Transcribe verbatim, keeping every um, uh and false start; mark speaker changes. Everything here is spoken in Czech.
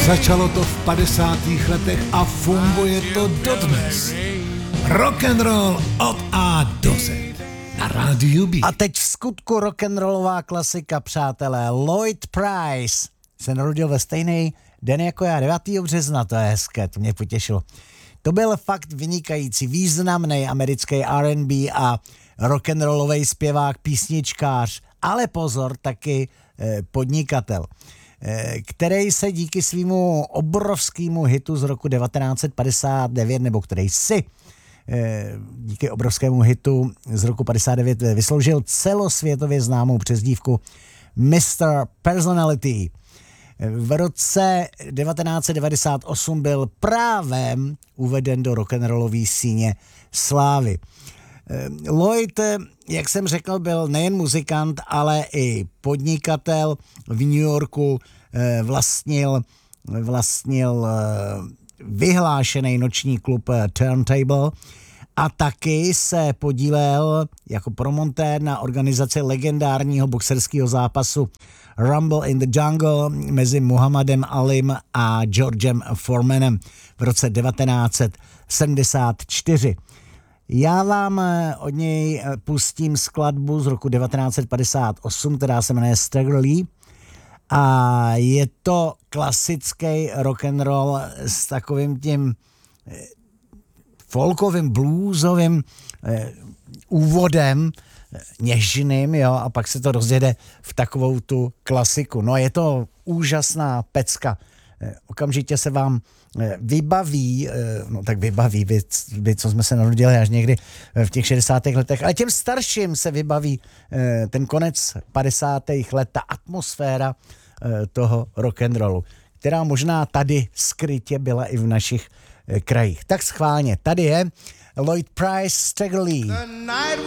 Speaker 1: Začalo to v padesátých letech a funguje to dodnes. Rock and roll od A do Z. Na rádiu B.
Speaker 2: A teď v skutku rock'n'rollová klasika, přátelé. Lloyd Price se narodil ve stejný den jako já, devátého března, to je hezké, to mě potěšilo. To byl fakt vynikající, významný americký R and B a rock'n'rollový zpěvák, písničkář, ale pozor, taky eh, podnikatel, eh, který se díky svýmu obrovskému hitu z roku devatenáct set padesát devět, nebo který si eh, díky obrovskému hitu z roku padesát devět vysloužil celosvětově známou přezdívku mister Personality. V roce devatenáct set devadesát osm byl právě uveden do rock'n'rollové síně slávy. Lloyd, jak jsem řekl, byl nejen muzikant, ale i podnikatel. V New Yorku vlastnil, vlastnil vyhlášený noční klub Turntable a taky se podílel jako promontér na organizaci legendárního boxerského zápasu Rumble in the Jungle mezi Muhammadem Alim a Georgem Foremanem v roce devatenáct set sedmdesát čtyři. Já vám od něj pustím skladbu z roku devatenáct set padesát osm, která se jmenuje Stagger Lee, a je to klasický rock and roll s takovým tím folkovým, bluesovým eh, úvodem, něžným, jo, a pak se to rozjede v takovou tu klasiku. No, je to úžasná pecka. Eh, okamžitě se vám eh, vybaví, eh, no tak vybaví, vy, vy, co jsme se narodili až někdy v těch šedesátých letech, ale těm starším se vybaví eh, ten konec padesátých let, ta atmosféra eh, toho rock'n'rollu, která možná tady skrytě byla i v našich krajích. Tak schválně, tady je Lloyd Price, Stagger Lee.